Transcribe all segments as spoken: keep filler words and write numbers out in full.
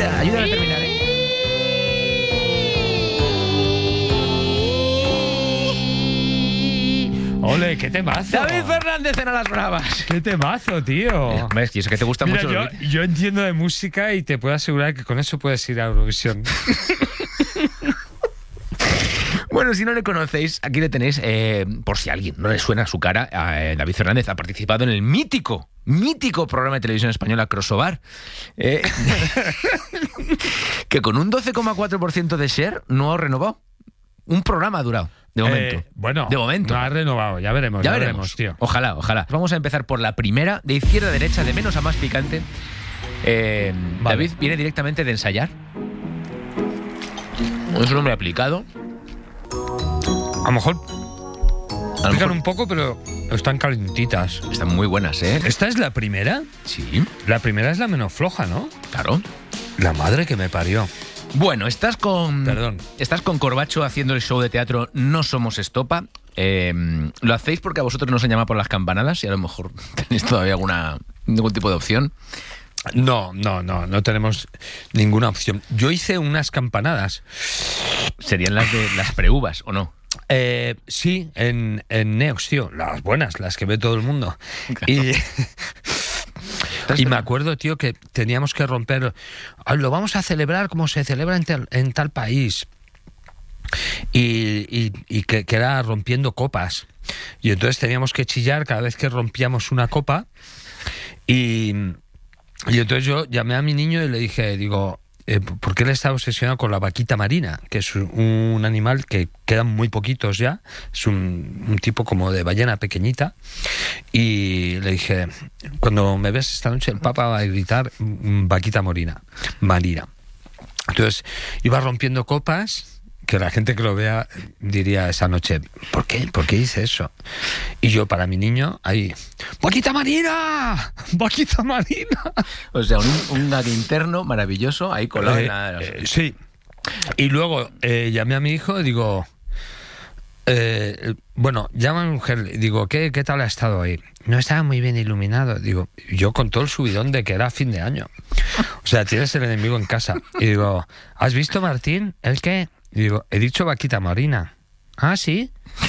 ayúdame a terminar, ¿eh? Ole, qué temazo. David Fernández en A las Bravas. Qué temazo, tío. ¿Ves? Y eso que te gusta Mira, mucho. yo, yo entiendo de música y te puedo asegurar que con eso puedes ir a Eurovisión. Bueno, si no le conocéis, aquí le tenéis, eh, por si a alguien no le suena su cara, eh, David Fernández ha participado en el mítico, mítico programa de televisión española Crossover, eh, que con un doce coma cuatro por ciento de share no ha renovado. Un programa ha durado, de momento. Eh, bueno, de momento. No ha renovado, ya veremos. Ya, ya veremos, veremos, tío. Ojalá, ojalá. Vamos a empezar por la primera, de izquierda a derecha, de menos a más picante. Eh, Vale. David viene directamente de ensayar. Es un hombre aplicado. A lo mejor A lo pican mejor un poco, pero están calentitas. están muy buenas, ¿eh? ¿Esta es la primera? Sí, La primera es la menos floja, ¿no? claro. La madre que me parió. Bueno, estás con... Perdón. Estás con Corbacho haciendo el show de teatro No Somos Estopa. Eh, lo hacéis porque a vosotros no se llama por las campanadas y a lo mejor tenéis todavía alguna algún tipo de opción. No, no, no, no tenemos ninguna opción. Yo hice unas campanadas. Serían las de las preuvas, ¿o no? Eh, sí, en, en Neox, tío. Las buenas, las que ve todo el mundo. Y... Y me acuerdo, tío, que teníamos que romper... "Ah, lo vamos a celebrar como se celebra en tal, en tal país". Y, y, y que, que era rompiendo copas. Y entonces teníamos que chillar cada vez que rompíamos una copa. Y, y entonces yo llamé a mi niño y le dije, digo... Eh, porque él está obsesionado con la vaquita marina, que es un animal que quedan muy poquitos ya, es un, un tipo como de ballena pequeñita, y le dije, cuando me ves esta noche el Papa va a gritar mm, vaquita marina, marina. Entonces iba rompiendo copas, que la gente que lo vea diría esa noche, ¿por qué? ¿Por qué hice eso? Y yo para mi niño, ahí, ¡vaquita marina! ¡Vaquita marina! O sea, un, un gag interno maravilloso ahí colado Eh, en la... eh, sí. Y luego eh, llamé a mi hijo y digo, eh, bueno, llama a mi mujer, digo, ¿qué, ¿qué tal ha estado ahí? No estaba muy bien iluminado. Digo, yo con todo el subidón de que era fin de año. O sea, tienes el enemigo en casa. Y digo, ¿has visto, Martín? ¿El qué? Y digo, he dicho vaquita marina. Ah, ¿sí?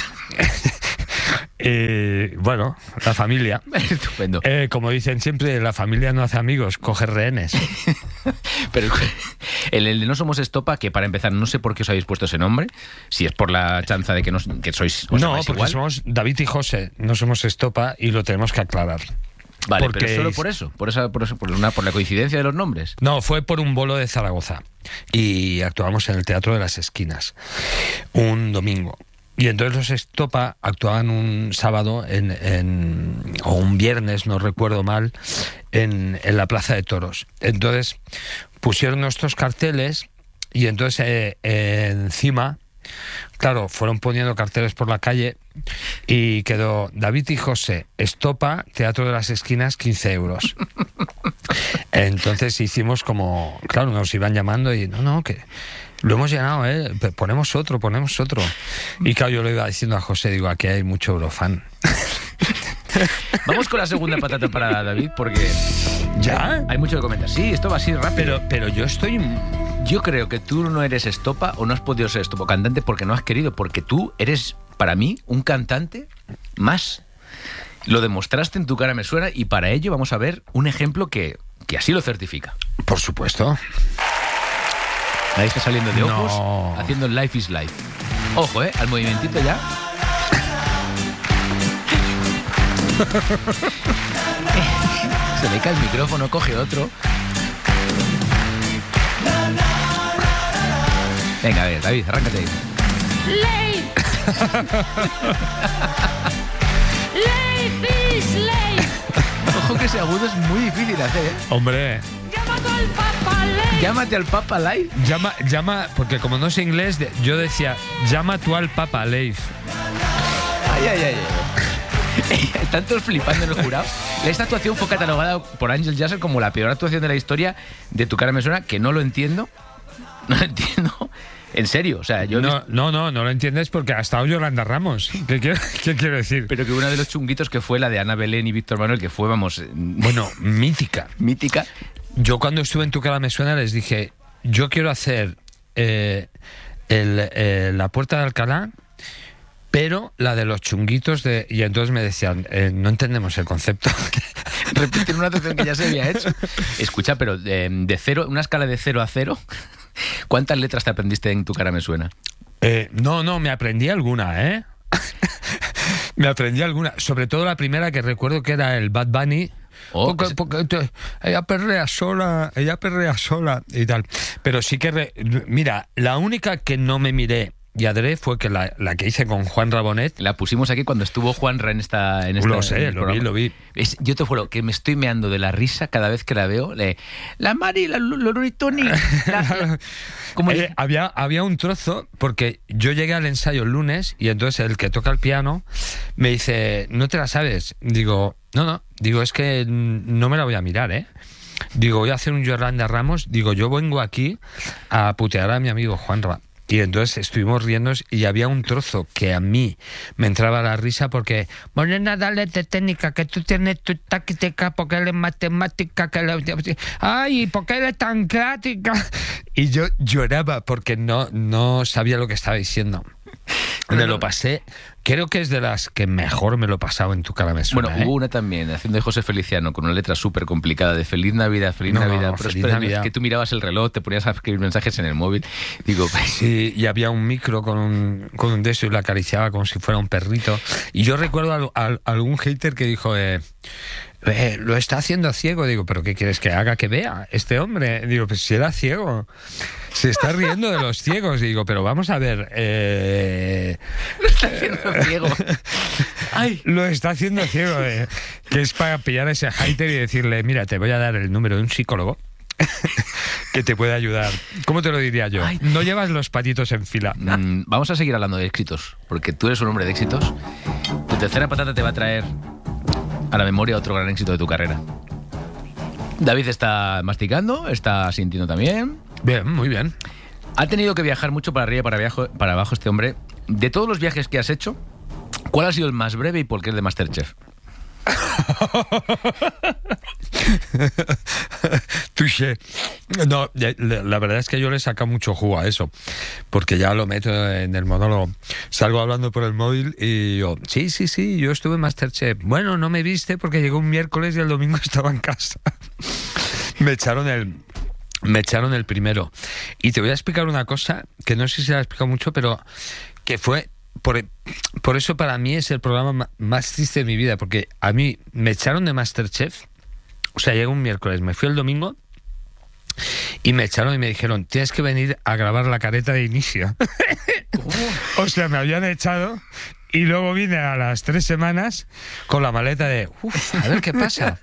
eh, bueno, la familia. Estupendo. Eh, como dicen siempre, la familia no hace amigos, coge rehenes. Pero el, el de No Somos Estopa, que para empezar no sé por qué os habéis puesto ese nombre, si es por la chanza de que, nos, que sois... os No, llamáis porque igual. somos David y José, no somos Estopa y lo tenemos que aclarar. Vale, porque pero solo es- por eso, por esa, por eso, por una, por la coincidencia de los nombres. No, fue por un bolo de Zaragoza y actuamos en el Teatro de las Esquinas un domingo. Y entonces los Estopa actuaban un sábado en, en, o un viernes, no recuerdo mal, en, en la Plaza de Toros. Entonces pusieron nuestros carteles y entonces eh, eh, encima, claro, fueron poniendo carteles por la calle y quedó David y José, Estopa, Teatro de las Esquinas, quince euros. Entonces hicimos como, claro, nos iban llamando y no, no, que lo hemos llenado, ¿eh? Ponemos otro, ponemos otro. Y claro, yo le iba diciendo a José, digo, aquí hay mucho eurofan. Vamos con la segunda patata para David, porque ¿Ya? hay mucho que comentar. Sí, esto va así rápido. Pero, pero yo estoy... Yo creo que tú no eres Estopa o no has podido ser Estopa cantante porque no has querido, porque tú eres, para mí, un cantante más. Lo demostraste en Tu cara me suena y para ello vamos a ver un ejemplo que, que así lo certifica. Por supuesto. Ahí está saliendo de ojos, No. haciendo Life is Life. Ojo, ¿eh? Al movimentito ya. Se le cae el micrófono, coge otro. Venga, a ver, David, arráncate ahí. Late. Late is late. Ojo que ese agudo es muy difícil de hacer, ¿eh? Hombre, Llamado al Papa Late. Llámate al Papa Live. llama, llama, porque como no sé inglés, de- yo decía, llama tú al Papa Leif. Ay, ay, ay. ay. Están todos flipando en el jurado. Esta actuación fue catalogada por Ángel Yasser como la peor actuación de la historia de Tu cara me suena, que no lo entiendo. No lo entiendo. En serio, o sea, yo he No, visto- no, no, no lo entiendes porque ha estado Yolanda Ramos. ¿Qué quiero, qué quiero decir? pero que uno de los chunguitos que fue la de Ana Belén y Víctor Manuel, que fue, vamos, Bueno, mítica. mítica, yo cuando estuve en Tu cara me suena les dije, yo quiero hacer eh, el, eh, la Puerta de Alcalá, pero la de los chunguitos de... Y entonces me decían, eh, no entendemos el concepto. Repetir una atención que ya se había hecho. Escucha, pero de, de cero, una escala de cero a cero, ¿cuántas letras te aprendiste en Tu cara me suena? Eh, no, no, me aprendí alguna, ¿eh? Me aprendí alguna, sobre todo la primera que recuerdo que era el Bad Bunny. Oh, porque, porque te- ella perrea sola, ella perrea sola y tal. Pero sí que, re- mira, la única que no me miré y adré fue que la, la que hice con Juan Rabonet. La pusimos aquí cuando estuvo Juanra en esta... En esta Lo sé, en el lo vi, programa. lo vi. Es- yo te juro que me estoy meando de la risa cada vez que la veo. Le, la Mari, la Loroni Tony. la- la- como Eh, había, había un trozo, porque yo llegué al ensayo el lunes y entonces el que toca el piano me dice, ¿no te la sabes? Digo, no, no, digo, es que mm, no me la voy a mirar, ¿eh? Digo, voy a hacer un Yolanda Ramos, digo, yo vengo aquí a putear a mi amigo Juanra. Y entonces estuvimos riéndonos y había un trozo que a mí me entraba la risa porque Morena, dale de técnica, que tú tienes tu táctica, porque él es matemática, que le... ay, porque él es tan crática. Y yo lloraba porque no, no sabía lo que estaba diciendo. Me lo pasé, creo que es de las que mejor me lo he pasado en Tu cara me suena. Bueno, ¿eh? hubo una también, haciendo de José Feliciano, con una letra súper complicada de Feliz Navidad, Feliz No, no, Navidad, no, próspero Feliz año, Navidad. que tú mirabas el reloj, te ponías a escribir mensajes en el móvil. Digo, pues, Sí, y había un micro con un, con un de eso y lo acariciaba como si fuera un perrito. Y yo recuerdo a, a- a algún hater que dijo, eh, eh, lo está haciendo ciego. Digo, ¿pero qué quieres que haga que vea este hombre? Digo, pues si era ciego. Se está riendo de los ciegos. Digo, pero vamos a ver. Eh, está haciendo ciego. Ay. lo está haciendo ciego. eh, que es para pillar a ese hater y decirle, mira, te voy a dar el número de un psicólogo que te puede ayudar. ¿Cómo te lo diría yo? Ay. No llevas los patitos en fila. Mm, vamos a seguir hablando de éxitos, porque tú eres un hombre de éxitos. Tu tercera patata te va a traer a la memoria otro gran éxito de tu carrera. David está masticando, está sintiendo también. Bien, muy bien. Ha tenido que viajar mucho para arriba y para, viajo- para abajo este hombre. De todos los viajes que has hecho, ¿cuál ha sido el más breve y por qué el de MasterChef? Touché. No, ya- la la verdad es que yo le saca mucho jugo a eso, porque ya lo meto en el monólogo. Salgo hablando por el móvil y yo, sí, sí, sí, yo estuve en MasterChef. Bueno, no me viste porque llegó un miércoles y el domingo estaba en casa. Me echaron el... Me echaron el primero. Y te voy a explicar una cosa que no sé si se la he explicado mucho, pero que fue... Por, por eso para mí es el programa ma- más triste de mi vida, porque a mí me echaron de MasterChef. O sea, llegó un miércoles, me fui el domingo y me echaron y me dijeron, tienes que venir a grabar la careta de inicio. O sea, me habían echado y luego vine a las tres semanas con la maleta de, uff, a ver qué pasa.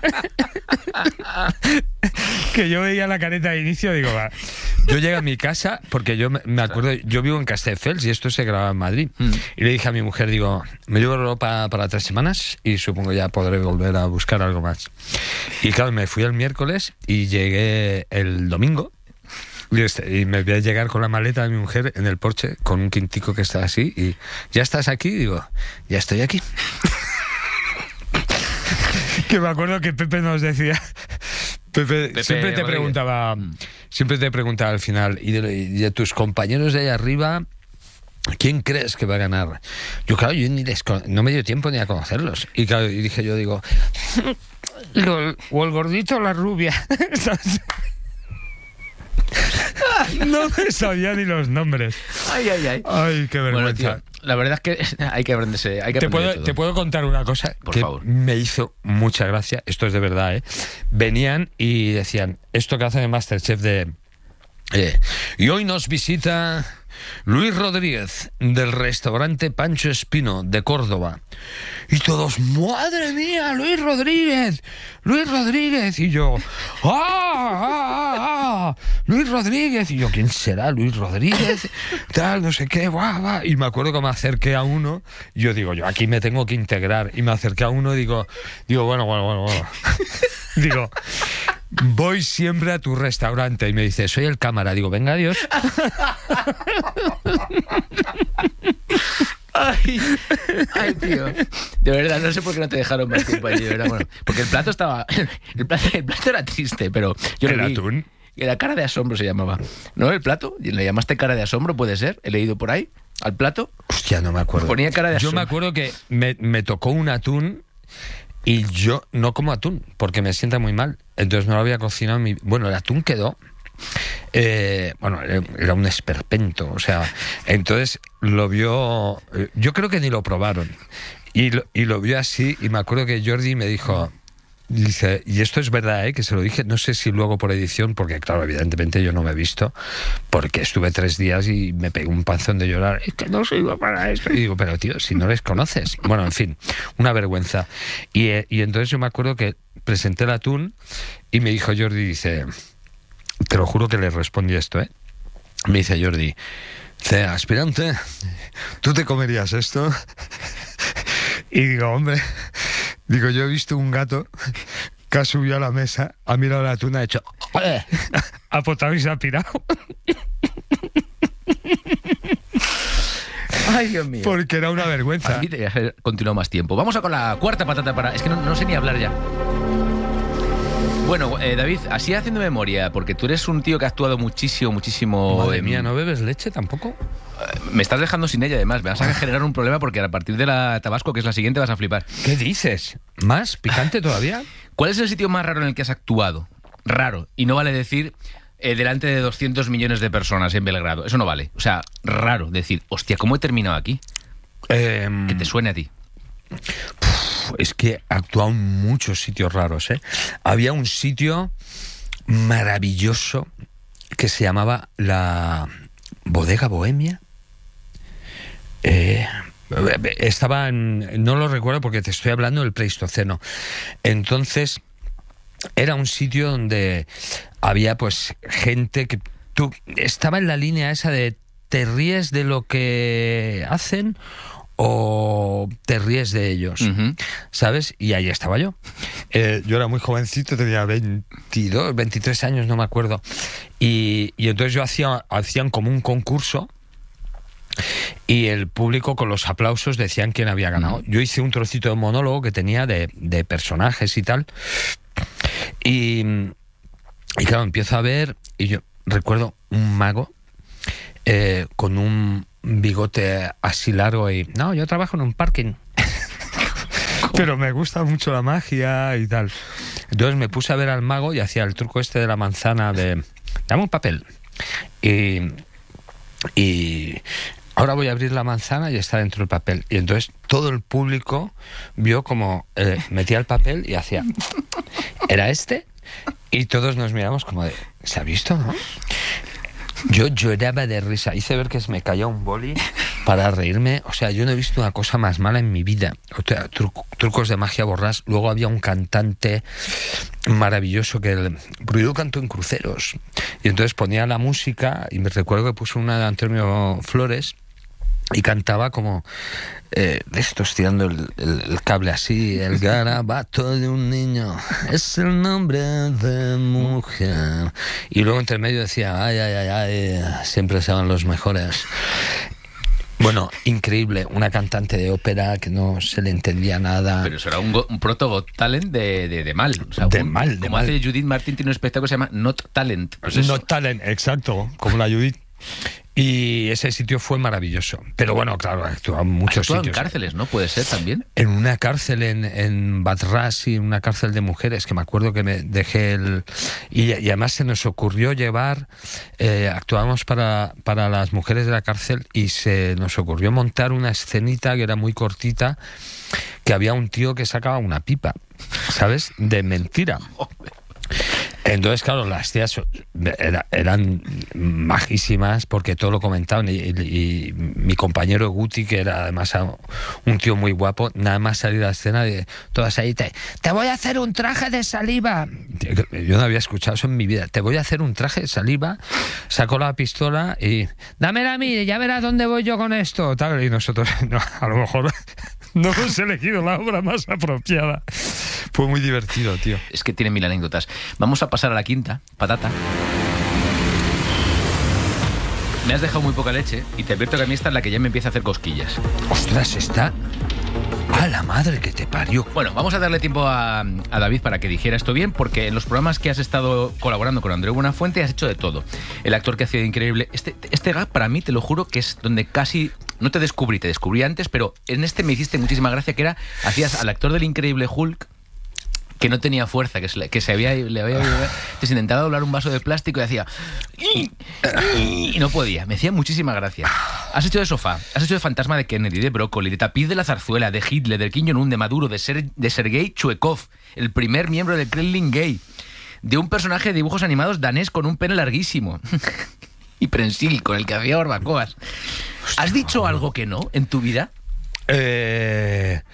Que yo veía la careta de inicio, digo, va. Yo llegué a mi casa, porque yo me me acuerdo, yo vivo en Castelldefels y esto se graba en Madrid. Mm. Y le dije a mi mujer, digo, me llevo ropa para tres semanas y supongo ya podré volver a buscar algo más. Y claro, me fui el miércoles y llegué el domingo. Y, este- y me voy a llegar con la maleta de mi mujer en el porche, con un quintico que está así, y ¿ya estás aquí? Digo, ya estoy aquí. Que me acuerdo que Pepe nos decía, Pepe, Pepe siempre te Rodríguez. preguntaba, siempre te preguntaba al final, y de, y de tus compañeros de ahí arriba, ¿quién crees que va a ganar? Yo, claro, yo ni les con- no me dio tiempo ni a conocerlos. Y claro, y dije yo, digo, digo, o el gordito o la rubia. ¿Sabes? No me sabía ni los nombres. Ay, ay, ay. Ay, qué Bueno, vergüenza. tío, la verdad es que hay que aprenderse. Hay que Te aprender de puedo, todo. te puedo contar una cosa Por que favor. me hizo mucha gracia. Esto es de verdad, ¿eh? Venían y decían, esto que hacen en MasterChef de... eh, y hoy nos visita Luis Rodríguez, del restaurante Pancho Espino, de Córdoba. Y todos, ¡madre mía, Luis Rodríguez! ¡Luis Rodríguez! Y yo, ¡ah, ah, ah! ¡Luis Rodríguez! Y yo, ¿quién será Luis Rodríguez? Tal, no sé qué, guau, guau. Y me acuerdo que me acerqué a uno, y yo digo, yo aquí me tengo que integrar. Y me acerqué a uno y digo, digo, bueno, bueno, bueno, bueno. Digo, voy siempre a tu restaurante. Y me dice, soy el cámara. Digo, venga, adiós. Ay, ay, tío. De verdad, no sé por qué no te dejaron más tiempo allí, de verdad. Bueno, porque el plato estaba... El plato, el plato era triste, pero... Yo ¿El lo vi. atún? Era cara de asombro se llamaba. ¿No? El plato. ¿Le llamaste cara de asombro? Puede ser. He leído por ahí. Al plato. Hostia, no me acuerdo. Ponía cara de Yo asombro. me acuerdo que me, me tocó un atún y yo no como atún porque me sienta muy mal. Entonces no lo había cocinado. En mi... Bueno, el atún quedó... Eh, bueno, era un esperpento, o sea, entonces lo vio, yo creo que ni lo probaron, y lo, y lo vio así, y me acuerdo que Jordi me dijo, dice, y esto es verdad, ¿eh? Que se lo dije, no sé si luego por edición, porque claro, evidentemente yo no me he visto, porque estuve tres días y me pegué un panzón de llorar, es que no sirvo para esto, y digo, pero tío, si no les conoces, bueno, en fin, una vergüenza, y, y entonces yo me acuerdo que presenté el atún, y me dijo Jordi, dice... Te lo juro que le respondí esto, ¿eh? Me dice Jordi, dice, aspirante, ¿tú te comerías esto? Y digo, hombre, digo, yo he visto un gato que ha subido a la mesa, ha mirado la tuna, ha hecho, ha potado y se ha pirado. Ay, Dios mío. Porque era una vergüenza. A mí te haber continuado más tiempo. Vamos a con la cuarta patata para... Es que no, no sé ni hablar ya. Bueno, eh, David, así haciendo memoria, porque tú eres un tío que ha actuado muchísimo, muchísimo... Madre en... mía, ¿no bebes leche tampoco? Me estás dejando sin ella, además. Me vas a generar un problema porque a partir de la Tabasco, que es la siguiente, vas a flipar. ¿Qué dices? ¿Más picante todavía? ¿Cuál es el sitio más raro en el que has actuado? Raro. Y no vale decir eh, delante de doscientos millones de personas en Belgrado. Eso no vale. O sea, raro decir, hostia, ¿cómo he terminado aquí? Eh, Que te suene a ti. Es que he actuado en muchos sitios raros, ¿eh? Había un sitio maravilloso que se llamaba la Bodega Bohemia. Eh, estaba en... No lo recuerdo porque te estoy hablando del Pleistoceno. Entonces, era un sitio donde había pues gente que... Tú, estaba en la línea esa de te ríes de lo que hacen o te ríes de ellos, uh-huh. ¿Sabes? Y ahí estaba yo. Eh, yo era muy jovencito, tenía veintidós, veintitrés años, no me acuerdo. Y, y entonces yo hacía, hacían como un concurso y el público con los aplausos decían quién había ganado. Uh-huh. Yo hice un trocito de monólogo que tenía de, de personajes y tal. Y, y claro, empiezo a ver y yo recuerdo un mago eh, con un bigote así largo y... No, yo trabajo en un parking. Pero me gusta mucho la magia y tal. Entonces me puse a ver al mago y hacía el truco este de la manzana de... Dame un papel. Y... Y... Ahora voy a abrir la manzana y está dentro del papel. Y entonces todo el público vio como eh, metía el papel y hacía... ¿Era este? Y todos nos miramos como de... ¿Se ha visto, no? Yo lloraba de risa. Hice ver que se me caía un boli para reírme. O sea, yo no he visto una cosa más mala en mi vida. O sea, tru- trucos de magia borrás. Luego había un cantante maravilloso que... El, pero yo canto en cruceros. Y entonces ponía la música y me recuerdo que puso una de Antonio Flores y cantaba como eh, de estos tirando el, el, el cable así, el garabato de un niño es el nombre de mujer, y luego entre medio decía ay, ay, ay, ay, siempre se van los mejores. Bueno, increíble, una cantante de ópera que no se le entendía nada. Pero eso era un, go, un proto Got Talent de, de, de mal. O sea, de un, mal, de como mal. hace Judith Martin, tiene un espectáculo que se llama Not Talent. Pues eso. Not Talent, exacto, como la Judith. Y ese sitio fue maravilloso. Pero bueno, claro, actuaba en muchos Has actuado sitios. en cárceles, ¿no? Puede ser también. En una cárcel en, en Batrasi, en una cárcel de mujeres, que me acuerdo que me dejé el... Y, y además se nos ocurrió llevar... Eh, actuábamos para, para las mujeres de la cárcel y se nos ocurrió montar una escenita que era muy cortita, que había un tío que sacaba una pipa, ¿sabes? De mentira. Entonces, claro, las tías era, eran majísimas porque todo lo comentaban y, y, y mi compañero Guti, que era además un tío muy guapo, nada más salir a la escena de todas ahí, te, te voy a hacer un traje de saliva. Yo no había escuchado eso en mi vida. Te voy a hacer un traje de saliva. Sacó la pistola y dámela a mí, ya verás dónde voy yo con esto. Tal, y nosotros, no, a lo mejor... No hemos elegido la obra más apropiada. Fue muy divertido, tío. Es que tiene mil anécdotas. Vamos a pasar a la quinta, patata. Me has dejado muy poca leche y te advierto que a mí esta es la que ya me empieza a hacer cosquillas. Ostras, está... ¡A la madre que te parió! Bueno, vamos a darle tiempo a, a David para que dijera esto bien, porque en los programas que has estado colaborando con Andreu Buenafuente has hecho de todo. El actor que hacía de Increíble... Este, este gag, para mí, te lo juro, que es donde casi... No te descubrí, te descubrí antes, pero en este me hiciste muchísima gracia, que era... Hacías al actor del Increíble Hulk, que no tenía fuerza, que se, que se había... Le había entonces intentaba doblar un vaso de plástico y hacía... Y no podía. Me hacía muchísima gracia. Has hecho de Sofá, has hecho de Fantasma de Kennedy, de Brócoli, de Tapiz de la Zarzuela, de Hitler, del Kim Jong-un, de Maduro, de, Ser, de Sergei Chuekov, el primer miembro del Kremlin gay, de un personaje de dibujos animados danés con un pene larguísimo y prensil, con el que hacía barbacoas. ¿Has dicho algo que no en tu vida? Eh...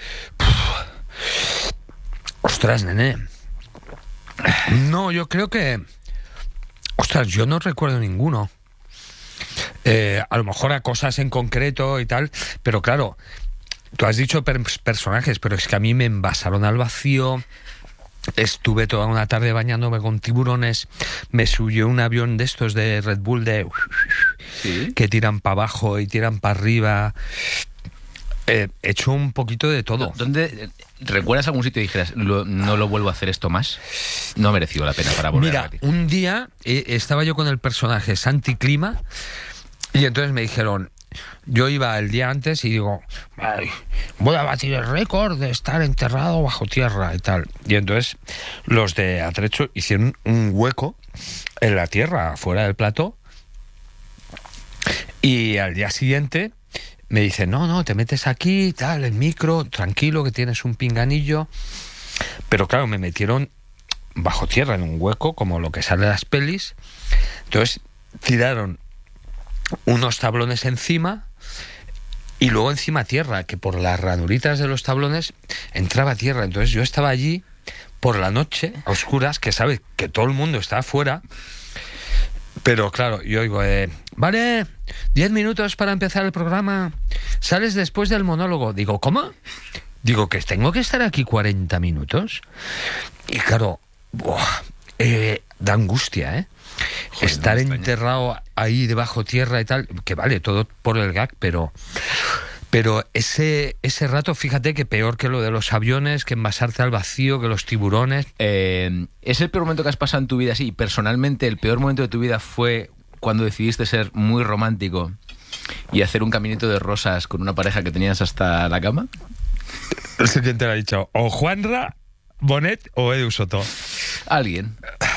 Ostras, nene. No, yo creo que... Ostras, yo no recuerdo ninguno. Eh, a lo mejor a cosas en concreto y tal, pero claro, tú has dicho per- personajes, pero es que a mí me envasaron al vacío. Estuve toda una tarde bañándome con tiburones. Me subió un avión de estos de Red Bull de... ¿Sí? Que tiran para abajo y tiran para arriba. Eh, he hecho un poquito de todo. ¿Dónde recuerdas algún sitio y dijeras, lo, no lo vuelvo a hacer esto más? No ha merecido la pena para volver Mira, a repetir. un día eh, estaba yo con el personaje Santi Clima y entonces me dijeron, yo iba el día antes y digo, ay, voy a batir el récord de estar enterrado bajo tierra y tal. Y entonces los de Atrecho hicieron un hueco en la tierra, fuera del plató, y al día siguiente me dicen, no, no, te metes aquí, tal, el micro, tranquilo, que tienes un pinganillo. Pero claro, me metieron bajo tierra en un hueco, como lo que sale de las pelis. Entonces tiraron unos tablones encima y luego encima tierra, que por las ranuritas de los tablones entraba tierra. Entonces yo estaba allí por la noche, a oscuras, que sabes que todo el mundo está afuera. Pero claro, yo digo, eh, vale, diez minutos para empezar el programa, sales después del monólogo. Digo, ¿cómo? Digo, que tengo que estar aquí cuarenta minutos. Y claro, buah, eh, da angustia, ¿eh? Joder, estar no enterrado ahí debajo tierra y tal, que vale, todo por el gag, pero... Pero ese, ese rato, fíjate que peor que lo de los aviones, que envasarte al vacío, que los tiburones. Eh, ¿Es el peor momento que has pasado en tu vida? Sí, personalmente el peor momento de tu vida fue cuando decidiste ser muy romántico y hacer un caminito de rosas con una pareja que tenías hasta la cama. No sé quién te lo ha dicho, o Juanra, Bonet o Edu Soto. Alguien.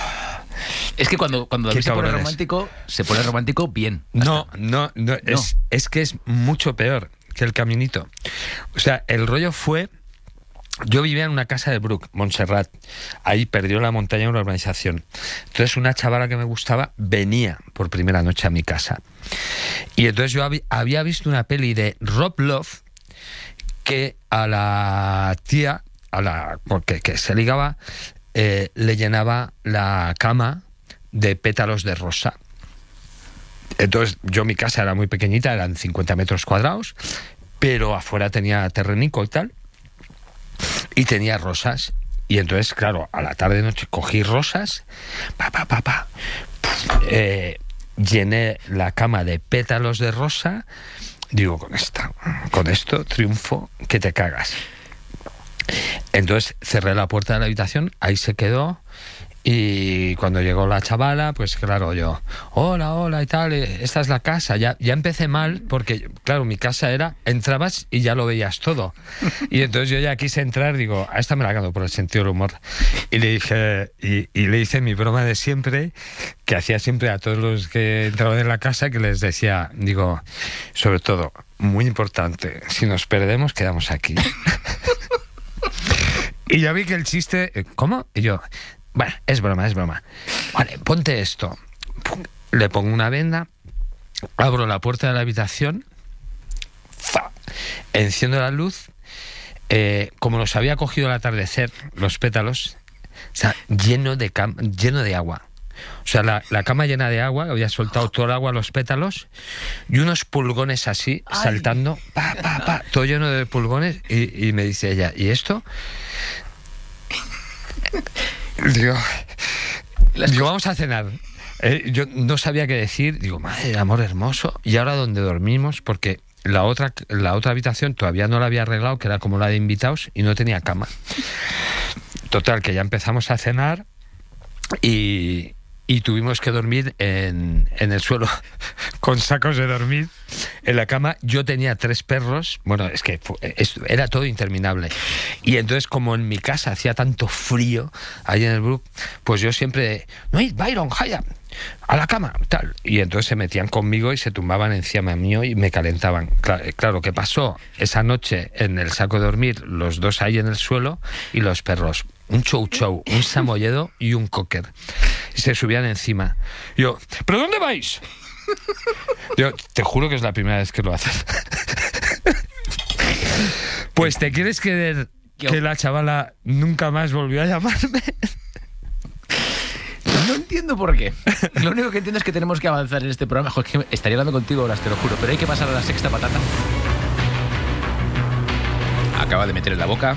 Es que cuando, cuando David se pone romántico, se pone romántico bien. No, no, no, no. Es, es que es mucho peor que el caminito. O sea, el rollo fue... Yo vivía en una casa de Bruc, Montserrat. Ahí perdió la montaña una urbanización. Entonces una chavala que me gustaba venía por primera noche a mi casa. Y entonces yo hab- había visto una peli de Rob Love que a la tía, a la porque que se ligaba, eh, le llenaba la cama de pétalos de rosa. Entonces yo, mi casa era muy pequeñita, eran cincuenta metros cuadrados, pero afuera tenía terrenico y tal, y tenía rosas. Y entonces, claro, a la tarde noche cogí rosas, pa, pa, pa, pa, eh, llené la cama de pétalos de rosa. Digo, con esta, con esto triunfo que te cagas. Entonces cerré la puerta de la habitación, ahí se quedó. Y cuando llegó la chavala, pues claro, yo, hola, hola y tal, esta es la casa. Ya, ya empecé mal porque, claro, mi casa era, entrabas y ya lo veías todo. Y entonces yo ya quise entrar, digo, a esta me la gano por el sentido del humor. Y le dije, y, y le hice mi broma de siempre, que hacía siempre a todos los que entraban en la casa, que les decía, digo, sobre todo, muy importante, si nos perdemos, quedamos aquí. Y ya vi que el chiste, ¿cómo? Y yo... Bueno, es broma, es broma. Vale, ponte esto. Le pongo una venda, abro la puerta de la habitación, ¡fa! Enciendo la luz, eh, como los había cogido al atardecer, los pétalos, o sea, lleno de, cam- lleno de agua. O sea, la, la cama llena de agua, había soltado todo el agua a los pétalos, y unos pulgones así, ¡ay! Saltando, pa, pa, pa, todo lleno de pulgones, y, y me dice ella, ¿y esto? Digo, Las Digo, cosas- vamos a cenar. Eh, yo no sabía qué decir. Digo, madre, amor hermoso. Y ahora donde dormimos, porque la otra, la otra habitación todavía no la había arreglado, que era como la de invitados, y no tenía cama. Total, que ya empezamos a cenar y, y tuvimos que dormir en, en el suelo con sacos de dormir en la cama. Yo tenía tres perros. Bueno, es que fu- es- era todo interminable. Y entonces, como en mi casa hacía tanto frío ahí en el Brook, pues yo siempre, no, Byron, Jaya, a la cama, tal. Y entonces se metían conmigo y se tumbaban encima mío y me calentaban. Claro, claro, ¿qué pasó? Esa noche en el saco de dormir, los dos ahí en el suelo y los perros. Un chow chow, un samoyedo y un cocker. Y se subían encima. Yo, ¿pero dónde vais? Yo, te juro que es la primera vez que lo haces. Pues te quieres creer que la chavala nunca más volvió a llamarme. No entiendo por qué. Lo único que entiendo es que tenemos que avanzar en este programa. Joder, que estaría hablando contigo horas, te lo juro. Pero hay que pasar a la sexta patata. Acaba de meter en la boca.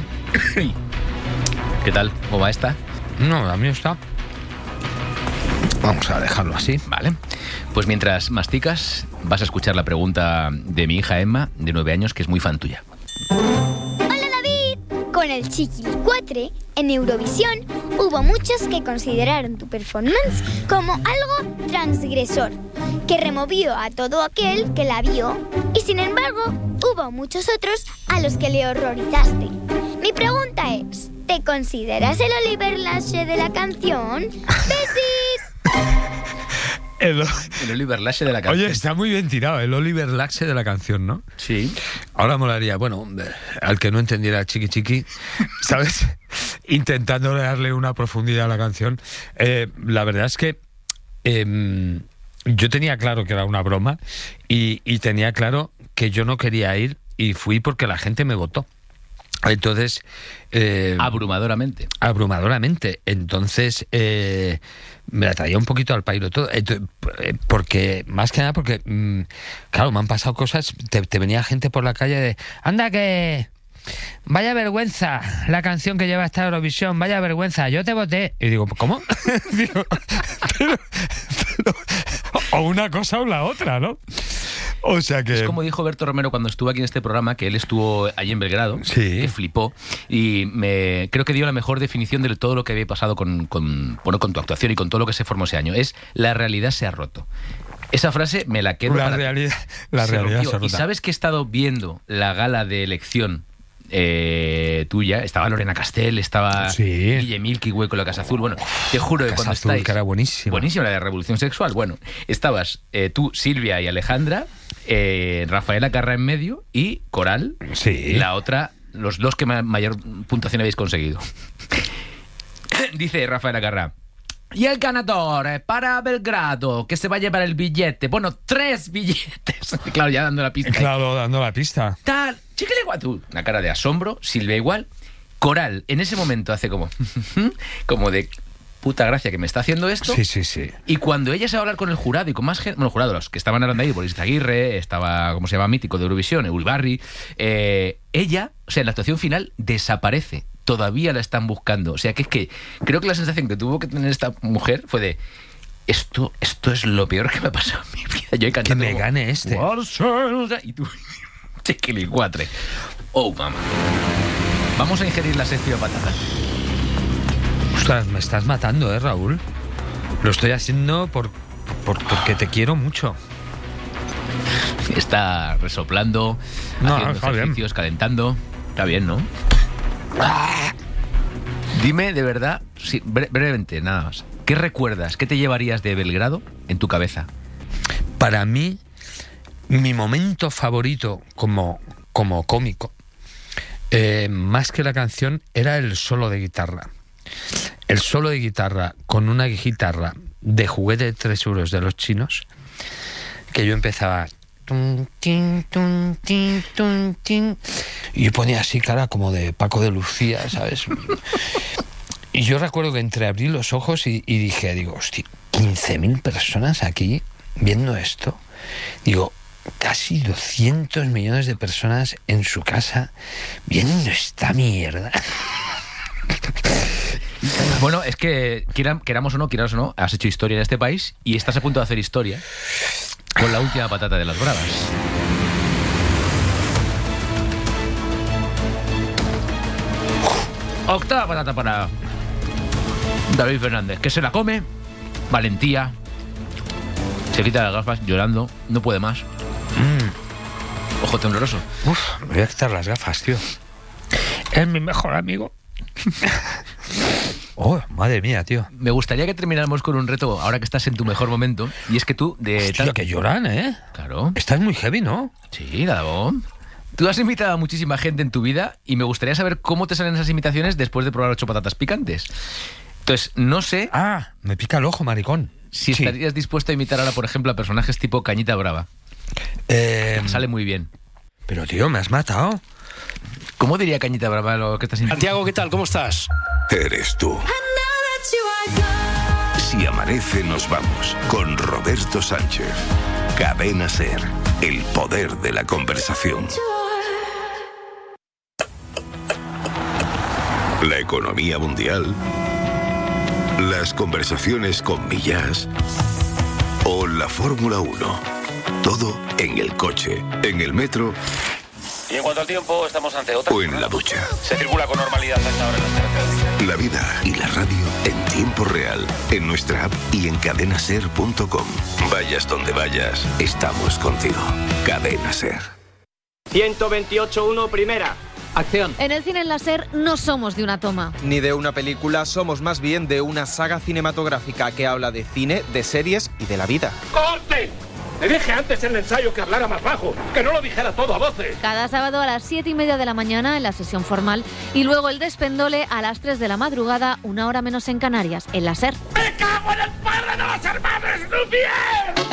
¿Qué tal? ¿Cómo va esta? No, a mí está. Vamos a dejarlo así. Vale. Pues mientras masticas, vas a escuchar la pregunta de mi hija Emma, de nueve años, que es muy fan tuya. Hola David. Con el Chiquilicuatre, en Eurovisión, hubo muchos que consideraron tu performance como algo transgresor, que removió a todo aquel que la vio, y sin embargo, hubo muchos otros a los que le horrorizaste. Mi pregunta es, ¿te consideras el Oliver Lache de la canción? ¡Besis! El, El Oliver Lache de la canción. oye, está muy bien tirado, el Oliver Lache de la canción, ¿no? Sí. Ahora molaría, bueno, eh, al que no entendiera chiqui chiqui, ¿sabes? Intentando darle una profundidad a la canción. Eh, la verdad es que eh, yo tenía claro que era una broma y, y tenía claro que yo no quería ir y fui porque la gente me votó. Entonces... Eh, Abrumadoramente. abrumadoramente. Entonces, eh, me la traía un poquito al pairo todo. Entonces, eh, porque, más que nada, porque, mm, claro, me han pasado cosas. Te, te venía gente por la calle de, anda que... Vaya vergüenza la canción que lleva esta Eurovisión, vaya vergüenza, yo te voté. Y digo, ¿cómo? Digo, pero, pero, o una cosa o la otra, ¿no? O sea que... Es como dijo Berto Romero cuando estuvo aquí en este programa, que él estuvo allí en Belgrado, Sí. que flipó, y me creo que dio la mejor definición de todo lo que había pasado con, con, bueno, con tu actuación y con todo lo que se formó ese año. Es, la realidad se ha roto. Esa frase me la quedo La para... realidad, la se realidad rompió. se Y rota. sabes que he estado viendo la gala de elección eh, tuya, estaba Lorena Castell, estaba Sí. Guille Milky Way con la Casa Azul. Bueno, te juro que Casa cuando Azul, estáis... que era buenísima. Buenísima la de Revolución Sexual. Bueno, estabas eh, tú, Silvia y Alejandra, eh, Rafaela Carrà en medio y Coral, Sí. la otra, los dos que ma- mayor puntuación habéis conseguido. Dice Rafaela Carrà. Y el ganador eh, para Belgrado, que se va a llevar el billete. Bueno, tres billetes. Claro, ya dando la pista. Claro, dando la pista. Tal, chiquile guatú. Una cara de asombro, Silvia igual. Coral, en ese momento hace como... como de puta gracia que me está haciendo esto. Sí, sí, sí. Y cuando ella se va a hablar con el jurado y con más gente, bueno, el jurado, los que estaban hablando ahí, Boris Aguirre, estaba, ¿cómo se llama? Mítico de Eurovisión, Uribarri, eh, ella, o sea, en la actuación final desaparece. Todavía la están buscando. O sea, que es que creo que la sensación que tuvo que tener esta mujer fue de esto, esto es lo peor que me ha pasado en mi vida. Yo he cantado Que me como, gane este. y tú, chiquilicuatre. Oh, mamá. Vamos a ingerir la sección patata. Ostras, me estás matando, ¿eh, Raúl? Lo estoy haciendo por, por- porque te quiero mucho. Está resoplando, No, haciendo está bien. ejercicios, calentando. Está bien, ¿no? Dime, de verdad, sí, bre- brevemente, nada más. ¿Qué recuerdas? ¿Qué te llevarías de Belgrado en tu cabeza? Para mí, mi momento favorito como, como cómico, eh, más que la canción, era el solo de guitarra. El solo de guitarra con una guitarra de juguete de tres euros de los chinos, que yo empezaba... Tun, tin, tun, tin, tun, tin, y yo ponía así cara como de Paco de Lucía, ¿sabes? Y yo recuerdo que entreabrí los ojos y, y dije, digo, hostia, quince mil personas aquí viendo esto. Digo, casi doscientos millones de personas en su casa viendo esta mierda. Bueno, es que quieran- queramos o no, quieras o no, has hecho historia en este país y estás a punto de hacer historia con la última patata de las bravas. Octava patata para David Fernández, que se la come, valentía, se quita las gafas llorando, no puede más. Mm. Ojo tembloroso. Uf, me voy a quitar las gafas, tío. Es mi mejor amigo. Oh, madre mía, tío. Me gustaría que termináramos con un reto ahora que estás en tu mejor momento, y es que tú de Hostia, tal- que lloran, ¿eh? Claro. Estás muy heavy, ¿no? Sí, Davo. Tú has invitado a muchísima gente en tu vida y me gustaría saber cómo te salen esas imitaciones después de probar ocho patatas picantes. Entonces, no sé Ah, me pica el ojo, maricón. si Sí. estarías dispuesto a imitar ahora, por ejemplo, a personajes tipo Cañita Brava. Eh, Sale muy bien. pero, tío, me has matado. ¿Cómo diría Cañita Brava lo que estás imitando? Santiago, ¿qué tal? ¿Cómo estás? Eres tú. Si amanece, nos vamos. Con Roberto Sánchez. Cadena Ser. El poder de la conversación. La economía mundial. Las conversaciones con Millás. O la Fórmula uno. Todo en el coche, en el metro Y en cuanto al tiempo, estamos ante otra. o en la ducha. Se circula con normalidad a esta hora en las carreteras. La vida y la radio en tiempo real, en nuestra app y en cadena ser punto com. Vayas donde vayas, estamos contigo. Cadena Ser. ciento veintiocho punto uno, primera. Acción. En el cine en láser no somos de una toma. Ni de una película, somos más bien de una saga cinematográfica que habla de cine, de series y de la vida. ¡Corte! Le dije antes en el ensayo que hablara más bajo, que no lo dijera todo a voces. Cada sábado a las siete y media de la mañana en la sesión formal y luego el despendole a las tres de la madrugada, una hora menos en Canarias, en la SER. ¡Me cago en el padre de los hermanos Lumière!